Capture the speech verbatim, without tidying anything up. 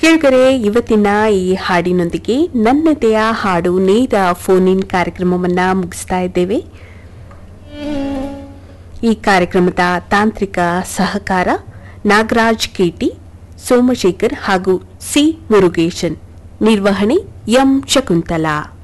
ಕೇಳಿದರೆ ಇವತ್ತಿನ ಈ ಹಾಡಿನೊಂದಿಗೆ ನನ್ನತೆಯ ಹಾಡು ನೇರ ಫೋನ್ ಇನ್ ಕಾರ್ಯಕ್ರಮವನ್ನ ಮುಗಿಸ್ತಾ ಇದ್ದೇವೆ. ಈ ಕಾರ್ಯಕ್ರಮದ ತಾಂತ್ರಿಕ ಸಹಕಾರ ನಾಗರಾಜ್ ಕೆಟಿ, ಸೋಮಶೇಖರ್ ಹಾಗೂ ಸಿ ಮುರುಗೇಶನ್. ನಿರ್ವಹಣೆ ಎಂ ಶಕುಂತಲಾ.